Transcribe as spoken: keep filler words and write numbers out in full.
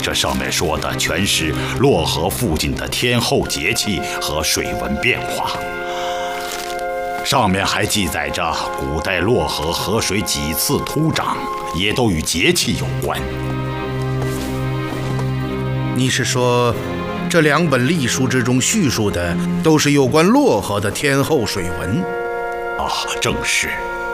这上面说的全是洛河附近的天候节气和水文变化。上面还记载着古代洛河河水几次突涨，也都与节气有关。 你是说，这两本历书之中叙述的都是有关洛河的天候水文？ 啊，正是。